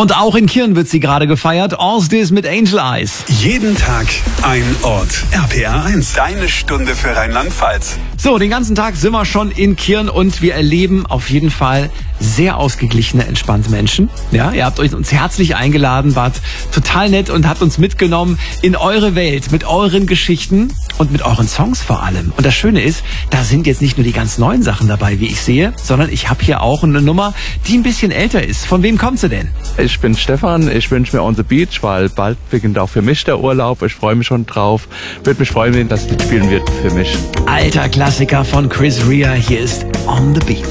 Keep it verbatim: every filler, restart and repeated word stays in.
Und auch in Kirn wird sie gerade gefeiert. Allsdies mit Angel Eyes. Jeden Tag ein Ort. R P R eins. Deine Stunde für Rheinland-Pfalz. So, den ganzen Tag sind wir schon in Kirn und wir erleben auf jeden Fall sehr ausgeglichene, entspannte Menschen. Ja, ihr habt euch uns herzlich eingeladen, wart total nett und habt uns mitgenommen in eure Welt mit euren Geschichten und mit euren Songs vor allem. Und das Schöne ist, da sind jetzt nicht nur die ganz neuen Sachen dabei, wie ich sehe, sondern ich habe hier auch eine Nummer, die ein bisschen älter ist. Von wem kommt sie denn? Ich bin Stefan, ich wünsche mir On the Beach, weil bald beginnt auch für mich der Urlaub. Ich freue mich schon drauf. Würde mich freuen, wenn das Lied spielen wird für mich. Alter Klassiker von Chris Rea, hier ist On the Beach.